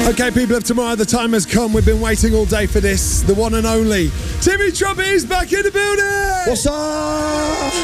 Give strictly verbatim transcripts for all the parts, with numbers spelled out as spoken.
Okay, people of tomorrow, the time has come. We've been waiting all day for this. The one and only Timmy Trumpet is back in the building. What's up?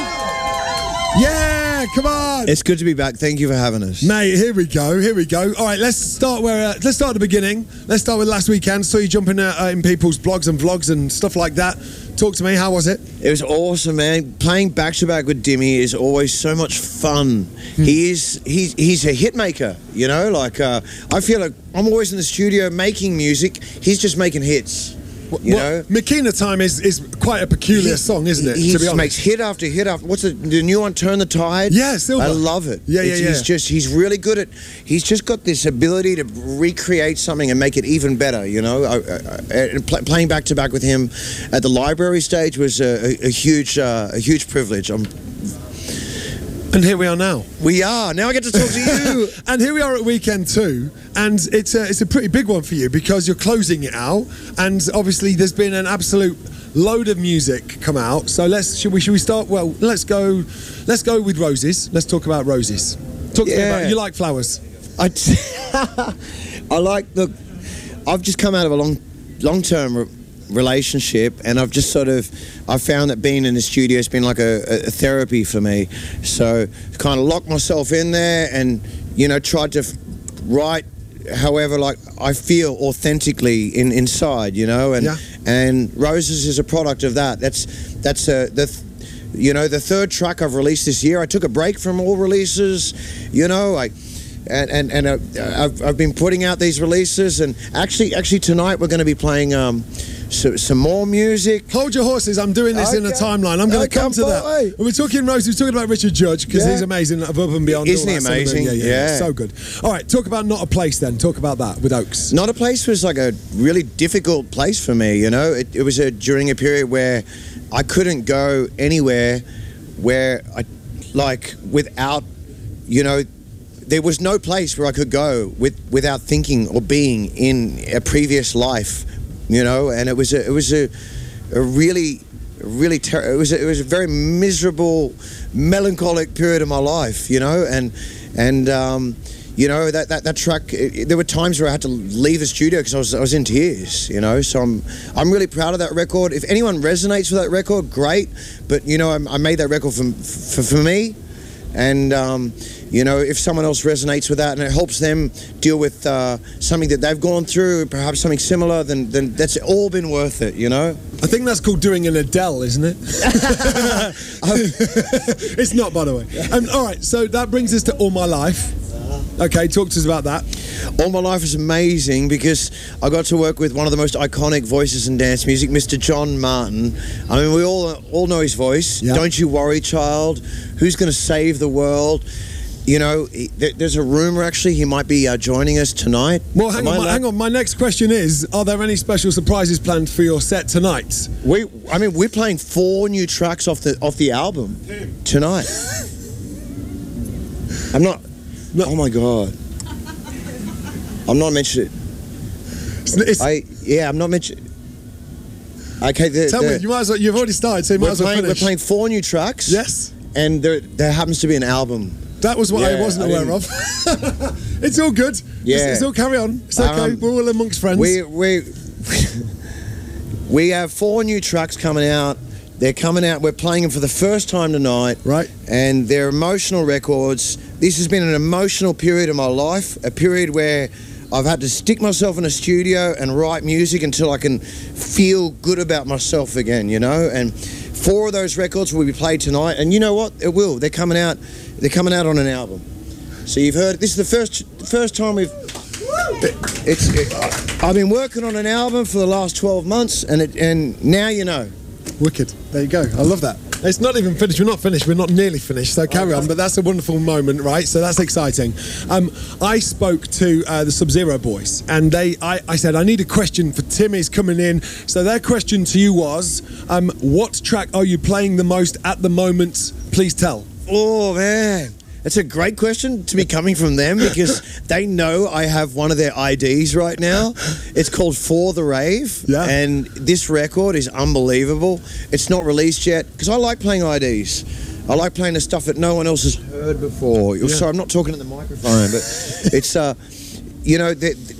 Yeah, come on. It's good to be back. Thank you for having us. Mate, here we go, here we go. All right, let's start where. Uh, let's start at the beginning. Let's start with last weekend. Saw you jumping uh, in people's blogs and vlogs and stuff like that. Talk to me, how was it? It was awesome, man. Playing back-to-back with Dimmy is always so much fun. Hmm. He is, he's, he's a hit maker, you know? Like, uh, I feel like I'm always in the studio making music. He's just making hits. You well, know, Makina Time is, is quite a peculiar he, song, isn't it? He to be honest, makes hit after hit after. What's the, the new one? Turn the Tide. Yeah, Silver. I love it. Yeah, yeah, it's, yeah. He's just he's really good at. He's just got this ability to recreate something and make it even better. You know, I, I, I, play, playing back to back with him at the library stage was a, a, a huge uh, a huge privilege. I'm, And here we are now. We are. Now I get to talk to you. And here we are at Weekend two. And it's a, it's a pretty big one for you because you're closing it out. And obviously there's been an absolute load of music come out. So let's should we should we start? Well, let's go let's go with Roses. Let's talk about Roses. Talk yeah. to me about you like flowers. I I like the I've just come out of a long long term re- relationship, and I've just sort of I found that being in the studio has been like a, a therapy for me. So kind of locked myself in there and, you know, tried to write however like I feel authentically in inside, you know, and yeah. and Roses is a product of that. That's that's a the you know the third track I've released this year. I took a break from all releases, you know, I and and, and uh, I've I've been putting out these releases, and actually actually tonight we're going to be playing um So, some more music. Hold your horses. I'm doing this I in a timeline. I'm going to come to that. Wait. We're talking Rose. We're talking about Richard Judge because yeah. he's amazing above and beyond. Isn't he amazing? Yeah, yeah, yeah. yeah. So good. All right, talk about Not a Place then. Talk about that with Oaks. Not a Place was like a really difficult place for me, you know. It, it was a, during a period where I couldn't go anywhere where I, like, without, you know, there was no place where I could go with, without thinking or being in a previous life. You know, and it was a, it was a, a really, really ter- it was a, it was a very miserable, melancholic period of my life. You know, and and um, you know that that that track. It, there were times where I had to leave the studio because I was I was in tears. You know, so I'm I'm really proud of that record. If anyone resonates with that record, great. But you know, I, I made that record for for, for me, and. Um, You know, if someone else resonates with that and it helps them deal with uh, something that they've gone through, perhaps something similar, then then that's all been worth it, you know? I think that's called doing an Adele, isn't it? It's not, by the way. Um, all right, so that brings us to All My Life. Okay, talk to us about that. All My Life is amazing because I got to work with one of the most iconic voices in dance music, Mister John Martin. I mean, we all all know his voice. Yeah. Don't You Worry, Child. Who's Gonna Save the World? You know, there's a rumor actually he might be uh, joining us tonight. Well, hang on, my, hang on. My next question is: are there any special surprises planned for your set tonight? We, I mean, we're playing four new tracks off the off the album tonight. I'm not. No. Oh my God. I'm not mentioning. It's, I yeah, I'm not mentioning. Okay, the, tell the, me. You might as well, you've already started, so you might as well playing, finish. We're playing four new tracks. Yes. And there there happens to be an album. That was what yeah, I wasn't I aware of. It's all good. Yeah. It's, it's all carry on. It's okay. Um, We're all amongst friends. We we we have four new tracks coming out. They're coming out. We're playing them for the first time tonight. Right. And they're emotional records. This has been an emotional period of my life. A period where I've had to stick myself in a studio and write music until I can feel good about myself again. You know. And four of those records will be played tonight. And you know what? It will. They're coming out. They're coming out on an album. So you've heard, this is the first the first time we've, it's, it, I've been working on an album for the last twelve months, and it, and now you know. Wicked. There you go. I love that. It's not even finished. We're not finished. We're not nearly finished. So carry on. But that's a wonderful moment, right? So that's exciting. Um, I spoke to uh, the Sub-Zero boys, and they, I, I said, I need a question for Timmy's coming in. So their question to you was, um, what track are you playing the most at the moment? Please tell. Oh, man. That's a great question to be coming from them because they know I have one of their I Ds right now. It's called For the Rave. Yeah. And this record is unbelievable. It's not released yet because I like playing I Ds. I like playing the stuff that no one else has heard before. Yeah. Sorry, I'm not talking to the microphone, but it's, uh, you know,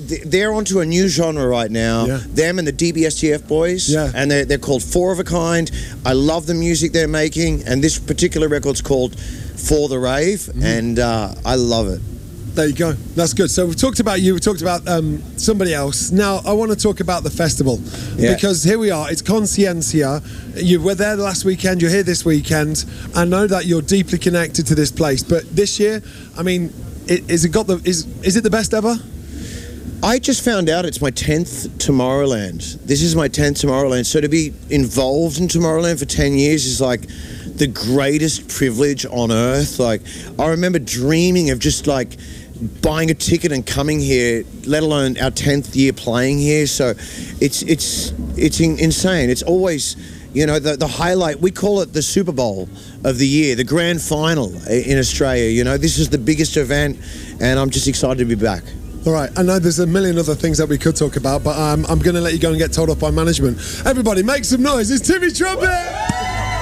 th- they're onto a new genre right now. Yeah. Them and the D B S T F boys. Yeah. And they're, they're called Four of a Kind. I love the music they're making. And this particular record's called For the Rave. Mm-hmm. And uh, I love it. There you go. That's good. So we've talked about you. We talked about um, somebody else. Now I want to talk about the festival yeah. because here we are. It's Conciencia. You were there last weekend. You're here this weekend. I know that you're deeply connected to this place. But this year, I mean, it, is it got the is is it the best ever? I just found out it's my tenth Tomorrowland. This is my tenth Tomorrowland. So to be involved in Tomorrowland for ten years is like the greatest privilege on earth. Like, I remember dreaming of just like buying a ticket and coming here, let alone our tenth year playing here. So it's it's it's in, insane. It's always, you know, the, the highlight. We call it the Super Bowl of the year, the grand final in Australia. You know, this is the biggest event, and I'm just excited to be back. All right, I know there's a million other things that we could talk about, but um, I'm going to let you go and get told off by management. Everybody, make some noise. It's Timmy Trumpet!